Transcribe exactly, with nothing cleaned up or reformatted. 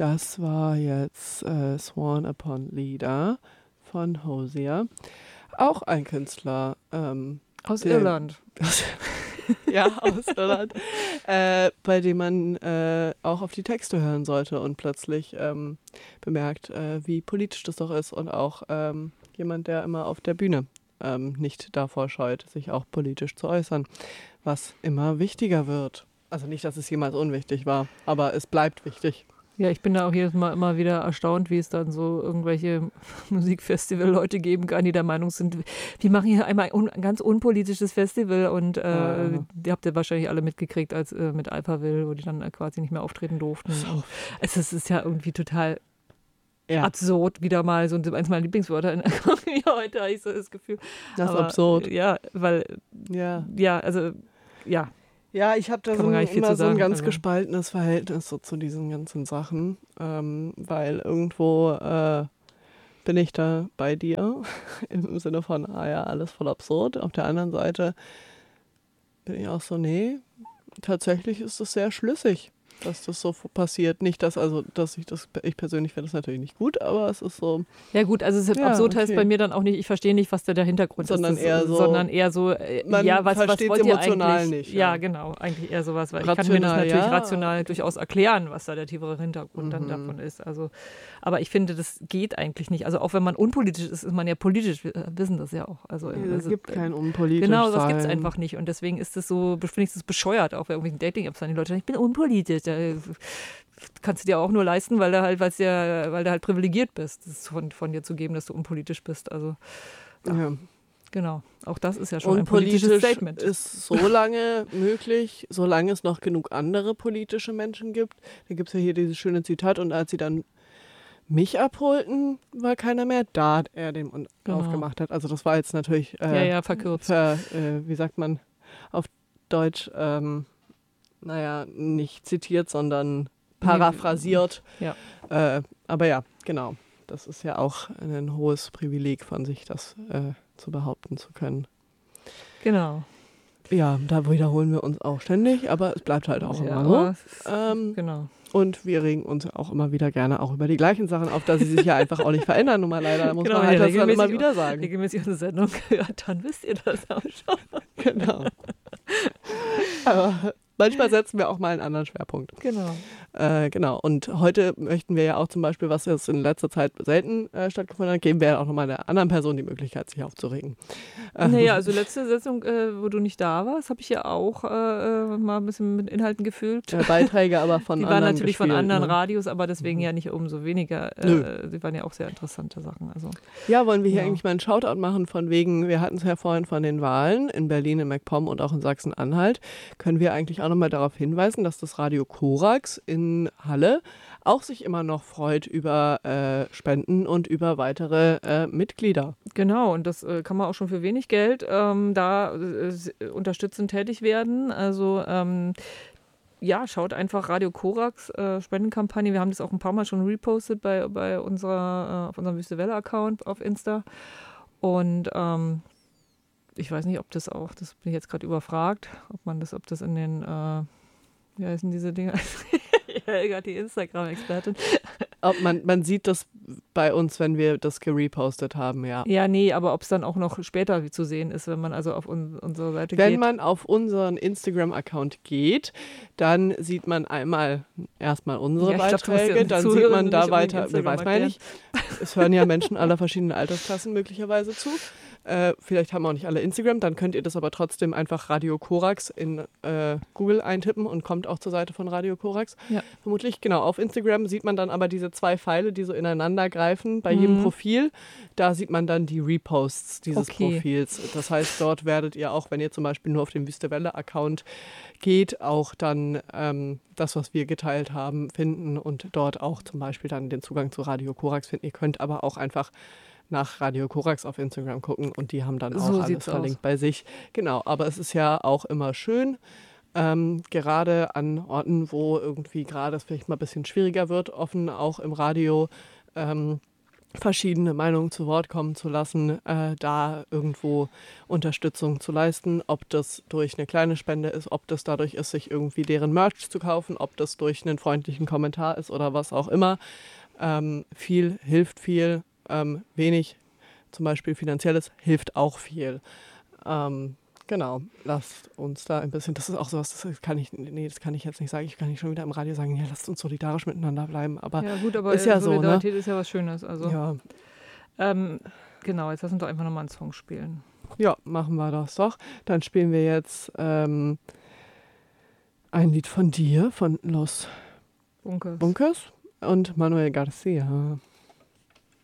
Das war jetzt äh, Sworn Upon Leader von Hozier. Auch ein Künstler. Ähm, aus der, Irland. Aus, ja, aus Irland. Äh, bei dem man äh, auch auf die Texte hören sollte und plötzlich ähm, bemerkt, äh, wie politisch das doch ist. Und auch ähm, jemand, der immer auf der Bühne ähm, nicht davor scheut, sich auch politisch zu äußern. Was immer wichtiger wird. Also nicht, dass es jemals unwichtig war, aber es bleibt wichtig. Ja, ich bin da auch jedes Mal immer wieder erstaunt, wie es dann so irgendwelche Musikfestival-Leute geben kann, die der Meinung sind, wir machen hier einmal un- ein ganz unpolitisches Festival und äh, Ah. die habt ihr wahrscheinlich alle mitgekriegt als äh, mit Alphaville, wo die dann quasi nicht mehr auftreten durften. So. Und es, ist, es ist ja irgendwie total Ja. absurd, wieder mal so eins meiner Lieblingswörter in ja, heute habe ich so das Gefühl. Das ist Aber, absurd. Ja, weil, Ja, ja, also, ja. ja ich habe da so ein, immer so ein ganz also. gespaltenes Verhältnis so zu diesen ganzen Sachen, ähm, weil irgendwo äh, bin ich da bei dir im Sinne von, ah ja, alles voll absurd. Auf der anderen Seite bin ich auch so, nee, tatsächlich ist es sehr schlüssig, dass das so passiert. Nicht, dass also, dass ich das, ich persönlich finde das natürlich nicht gut, aber es ist so. Ja gut, also es ist Ja, absurd okay. heißt bei mir dann auch nicht, ich verstehe nicht, was da der Hintergrund Sondern ist. eher so- sondern eher so, äh, Man ja, was, was versteht's wollt ihr emotional eigentlich? nicht, Ja, ja. genau, eigentlich eher sowas, weil ich kann mir das Rational, natürlich ja. rational durchaus erklären, was da der tiefere Hintergrund dann Mhm. davon ist. Also, aber ich finde, das geht eigentlich nicht. Also auch wenn man unpolitisch ist, ist man ja politisch, wir wissen das ja auch. Also, Es also, gibt kein unpolitisch Genau, das sein. gibt es einfach nicht. Und deswegen ist es so, finde ich das bescheuert, auch bei irgendwelchen Dating-Apps sagen die Leute, ich bin unpolitisch. Da kannst du dir auch nur leisten, weil du halt, weil's ja, weil du halt privilegiert bist, das von, von dir zu geben, dass du unpolitisch bist. Also Ja. genau, auch das ist ja schon ein politisches Unpolitisch Statement. ist so lange möglich, solange es noch genug andere politische Menschen gibt. Da gibt es ja hier dieses schöne Zitat, und als sie dann mich abholten, war keiner mehr, da er den Mund Genau. aufgemacht hat. Also das war jetzt natürlich, äh, ja, ja, verkürzt. ver, äh, wie sagt man auf Deutsch, ähm, naja, nicht zitiert, sondern paraphrasiert. Ja. Äh, aber ja, genau. Das ist ja auch ein hohes Privileg von sich, das äh, zu behaupten zu können. Genau. Ja, da wiederholen wir uns auch ständig, aber es bleibt halt auch Ja, immer so. aber es ist- Ähm, Genau. Und wir regen uns auch immer wieder gerne auch über die gleichen Sachen auf, dass sie sich ja einfach auch nicht verändern, nun mal leider. Da muss Genau, man halt wenn ihr das dann immer regelmäßig- wieder sagen. Regelmäßig unsere Sendung hört, dann wisst ihr das auch schon. Genau. Aber manchmal setzen wir auch mal einen anderen Schwerpunkt. Genau. Äh, genau. Und heute möchten wir ja auch zum Beispiel, was jetzt in letzter Zeit selten äh, stattgefunden hat, geben wir ja auch nochmal einer anderen Person die Möglichkeit, sich aufzuregen. Ähm, Naja, also letzte Sitzung, äh, wo du nicht da warst, habe ich ja auch äh, mal ein bisschen mit Inhalten gefüllt. äh, Beiträge aber von Die anderen waren natürlich von gespielt, anderen ne? Radios, aber deswegen Mhm. ja nicht umso weniger. Nö. Äh, die waren ja auch sehr interessante Sachen. Also Ja, wollen wir hier Ja. eigentlich mal einen Shoutout machen von wegen, wir hatten es ja vorhin von den Wahlen in Berlin, in MacPom und auch in Sachsen-Anhalt. Können wir eigentlich auch nochmal darauf hinweisen, dass das Radio Korax in Halle auch sich immer noch freut über äh, Spenden und über weitere äh, Mitglieder. genau, und das äh, kann man auch schon für wenig Geld ähm, da äh, s- unterstützend tätig werden. Also ähm, ja, schaut einfach Radio Korax äh, Spendenkampagne. Wir haben das auch ein paar Mal schon repostet bei, bei unserer, äh, auf unserem Wüste Welle-Account auf Insta. Und ähm, ich weiß nicht, ob das auch, das bin ich jetzt gerade überfragt, ob man das, ob das in den, äh, wie heißen diese Dinger? Helga, die Instagram-Expertin. Ob man, man sieht das bei uns, wenn wir das gerepostet haben, ja. Ja, nee, aber ob es dann auch noch später zu sehen ist, wenn man also auf un unsere Seite Wenn geht. man auf unseren Instagram-Account geht, dann sieht man einmal erstmal unsere Ja, ich glaub, du musst Beiträge, den dann sieht Zuhörern man nicht da unbedingt weiter, ne, Instagram weiß man ja nicht. Es hören ja Menschen aller verschiedenen Altersklassen möglicherweise zu. Äh, vielleicht haben auch nicht alle Instagram, dann könnt ihr das aber trotzdem einfach Radio Korax in äh, Google eintippen und kommt auch zur Seite von Radio Korax. Ja. Vermutlich, genau. Auf Instagram sieht man dann aber diese zwei Pfeile, die so ineinander greifen bei jedem Mhm. Profil. Da sieht man dann die Reposts dieses Okay. Profils. Das heißt, dort werdet ihr auch, wenn ihr zum Beispiel nur auf den Wüste Welle-Account geht, auch dann ähm, das, was wir geteilt haben, finden und dort auch zum Beispiel dann den Zugang zu Radio Korax finden. Ihr könnt aber auch einfach nach Radio Korax auf Instagram gucken und die haben dann auch So alles sieht's aus. verlinkt bei sich. Genau, aber es ist ja auch immer schön, ähm, gerade an Orten, wo irgendwie gerade es vielleicht mal ein bisschen schwieriger wird, offen auch im Radio, ähm, verschiedene Meinungen zu Wort kommen zu lassen, äh, da irgendwo Unterstützung zu leisten, ob das durch eine kleine Spende ist, ob das dadurch ist, sich irgendwie deren Merch zu kaufen, ob das durch einen freundlichen Kommentar ist oder was auch immer. Ähm, viel hilft viel, ähm, wenig, zum Beispiel finanzielles, hilft auch viel. Ähm, genau, lasst uns da ein bisschen, das ist auch sowas, das kann ich, nee, das kann ich jetzt nicht sagen, ich kann nicht schon wieder im Radio sagen, ja, lasst uns solidarisch miteinander bleiben, aber Ja gut, aber ist ja so, ne? Solidarität ist ja was Schönes. Also, Ja, ähm, genau, jetzt lass uns doch einfach nochmal einen Song spielen. ja, machen wir das doch. Dann spielen wir jetzt ähm, ein Lied von dir, von Los Bunkers. Bunkers und Manuel Garcia.